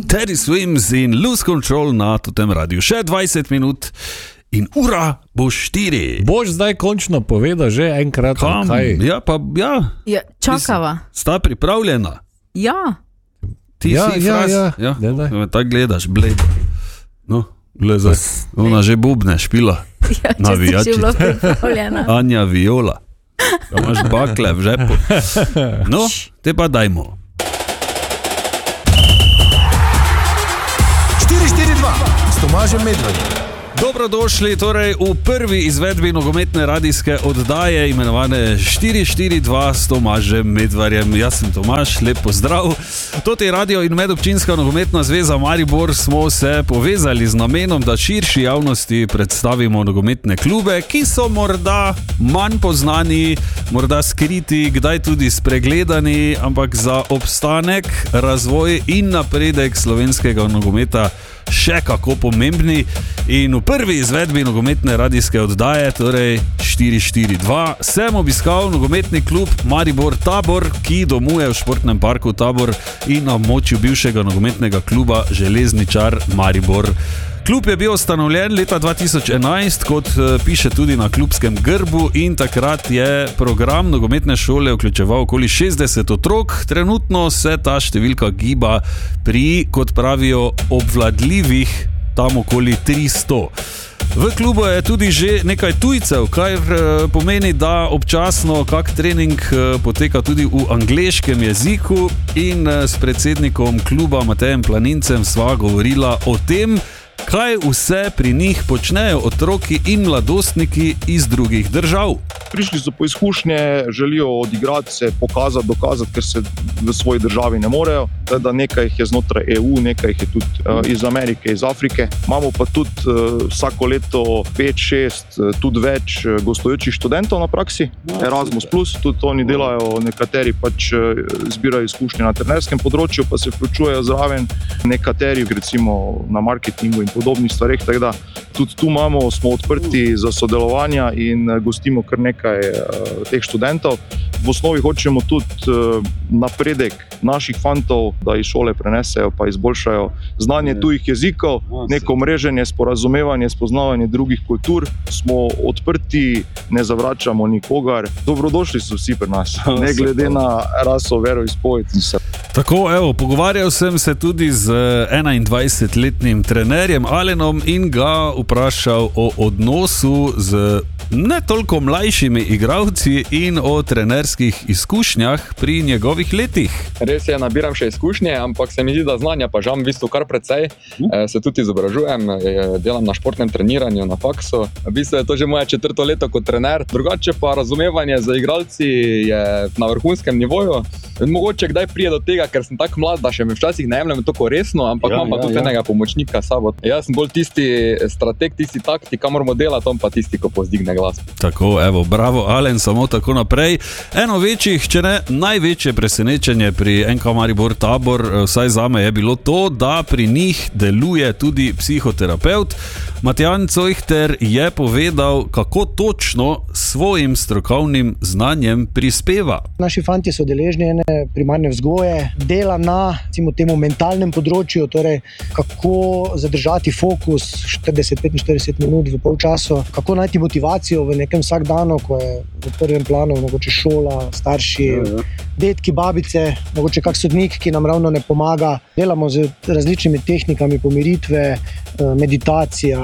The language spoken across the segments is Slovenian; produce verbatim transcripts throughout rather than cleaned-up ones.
Teddy Swims in Lose Control na tem radiju. Še dvajset minut in ura bo štiri. Boš zdaj končno povedal že enkrat, Kam? kaj? Ja, pa ja. Ja, čakava. Sta pripravljena? Ja. Ti Ja, si ja, fraz? ja. ja. Daj, daj. Me tako gledaš, bled. No, gleda, ona že bubne špila. Ja, če si Navijačica. že bila pripravljena. Anja Viola. Da imaš bakle v žepu. No, te pa dajmo. štiri štiri dva s Tomažem Medvedom. Dobrodošli torej v prvi izvedbi nogometne radijske oddaje imenovane štiri štiri dva s Tomažem Medvarjem. Jaz sem Tomaž, lep pozdrav. Toti radio in medobčinska nogometna zveza Maribor smo se povezali z namenom, da širši javnosti predstavimo nogometne klube, ki so morda manj poznani, morda skriti, kdaj tudi spregledani, ampak za obstanek, razvoj in napredek slovenskega nogometa še kako pomembni. In v prvi izvedbi nogometne radijske oddaje, torej štiri štiri dva, sem obiskal nogometni klub Maribor Tabor, ki domuje v športnem parku Tabor in na območju bivšega nogometnega kluba Železničar Maribor. Klub je bil ustanovljen leta dva tisoč enajst, kot piše tudi na klubskem grbu, in takrat je program nogometne šole vključeval okoli šestdeset otrok. Trenutno se ta številka giba pri, kot pravijo, obvladljivih tam okoli tristo. V klubu je tudi že nekaj tujcev, kar pomeni, da občasno kak trening poteka tudi v angleškem jeziku, in s predsednikom kluba Matejem Planincem sva govorila o tem, kaj vse pri njih počnejo otroki in mladostniki iz drugih držav. Prišli so po izkušnje, želijo odigrati se, pokazati, dokazati, ker se v svoji državi ne morejo. Da nekaj jih je znotraj E U, nekaj jih je tudi uh, iz Amerike, iz Afrike. Imamo pa tudi uh, vsako leto pet, šest, uh, tudi več uh, gostujočih študentov na praksi. Erasmus plus, tudi oni delajo, nekateri pač uh, zbirajo izkušnje na trenerskem področju, pa se vključujejo zraven, nekateri recimo na marketingu in podobnih stvareh, tako da tudi tu imamo, smo odprti za sodelovanja in gostimo kar nekaj uh, teh študentov. V osnovi hočemo tudi uh, napredek naših fantov, da iz šole prenesejo pa izboljšajo znanje tujih jezikov, neko mreženje, sporazumevanje, spoznavanje drugih kultur. Smo odprti, ne zavračamo nikogar. Dobrodošli so vsi pri nas, ne glede na raso, veroizpoved. Tako, evo, pogovarjal sem se tudi z enaindvajsetletnim trenerjem Alenom in ga vprašal o odnosu z ne toliko mlajšimi igralci in o trenerskih izkušnjah pri njegovih letih. Res je, nabiram še izkušnje, ampak se mi zdi, da znanja pa žal v bistvu kar precej. E, se tudi izobražujem, delam na športnem treniranju na faksu. V bistvu je to že moje četrto leto kot trener. Drugače pa razumevanje za igralci je na vrhunskem nivoju. Mogoče kdaj prije do tega, ker sem tako mlad, da še me včasih ne jemljem tako resno, ampak ja, imam pa ja, tudi ja. enega pomočnika sabo. Jaz sem bolj tisti strateg, tisti taktik, kam moramo delati, on pa tisti, ko pozdigne glas. Tako, evo, bravo Alen, samo tako naprej. Eno večjih, če ne največje presenečenje pri N K Maribor Tabor, vsaj zame, je bilo to, da pri njih deluje tudi psihoterapeut. Matjan Cojhter je povedal, kako točno svojim strokovnim znanjem prispeva. Naši fanti so deležni ene primarne vzgoje, dela na recimo, temu mentalnem področju, torej kako zadržati fokus štirideset do petinštirideset minut v polčasu, kako najti motivacijo v nekem vsakdanu, ko je v prvem planu mogoče šola, starši, ja, ja. detki, babice, mogoče kak sodnik, ki nam ravno ne pomaga. Delamo z različnimi tehnikami pomiritve, meditacija,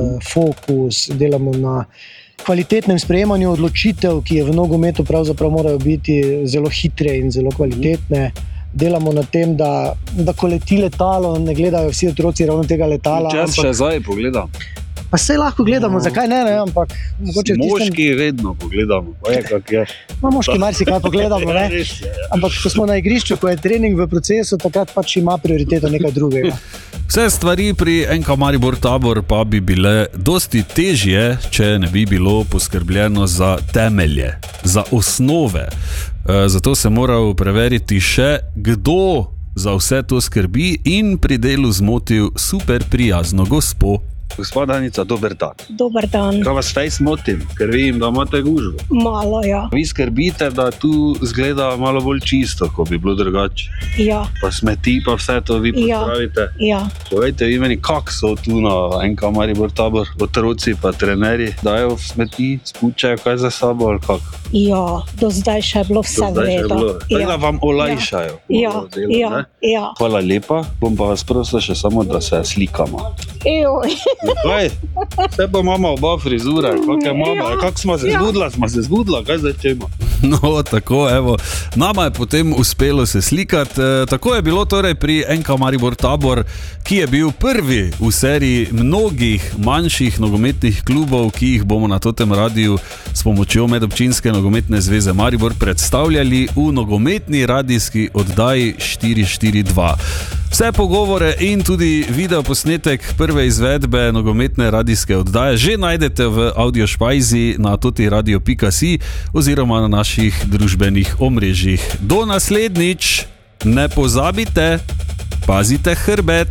fokus, delamo na kvalitetnem sprejemanju odločitev, ki je v nogometu pravzaprav morajo biti zelo hitre in zelo kvalitetne. Delamo na tem, da, da ko leti letalo, ne gledajo vsi otroci ravno tega letala. Čas še zdaj pogledam. Pa se lahko gledamo, no. Zakaj ne, ne, ampak mogoče v tistem... Moški vedno pogledamo, pa je kak je. No, moški marsikaj pogledamo, ne? Ampak ko smo na igrišču, ko je trening v procesu, takrat pač ima prioriteto nekaj drugega. Vse stvari pri N K Maribor Tabor pa bi bile dosti težje, če ne bi bilo poskrbljeno za temelje, za osnove. Zato sem moral preveriti še, kdo za vse to skrbi, in pri delu zmotil super prijazno gospo Gospod Danica, dober dan. Dober dan. Kaj vas fejs motim, ker vidim, da imate gužvo. Malo, ja. Vi skrbite, da tu zgleda malo bolj čisto, ko bi bilo drugače. Ja, Pa smeti, pa vse to vi Ja. popravite. ja. Povejte vi meni, kak so tu na N K Maribor Tabor, otroci pa trenerji, dajo v smeti, spučajo kaj za sabo ali kak? Ja, do zdaj še je bilo Do vse v zdaj še je redu. bilo. Tako da Ja, vam olajšajo. ja, malo delo, ja, ne? ja. Hvala lepa, bom pa vas prosil še samo, da se slikamo. Ejoj. Kaj? Vse pa imamo oba frizura, kak je mama, Ja. kak smo se Ja. zbudila, smo se zbudila, kaj zdaj čemo? No, tako, evo. Nama je potem uspelo se slikati. E, tako je bilo torej pri N K Maribor Tabor, ki je bil prvi v seriji mnogih manjših nogometnih klubov, ki jih bomo na totem radiju s pomočjo Medobčinske nogometne zveze Maribor predstavljali v nogometni radijski oddaji štiri štiri dva. Vse pogovore in tudi video posnetek prve izvedbe nogometne radijske oddaje že najdete v audio špajzi na totiradio pika si oziroma na naših družbenih omrežjih. Do naslednjič, ne pozabite, pazite hrbet.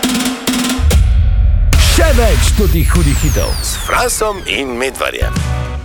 Še več totih hudih hitov s Fransom in Medvarjem.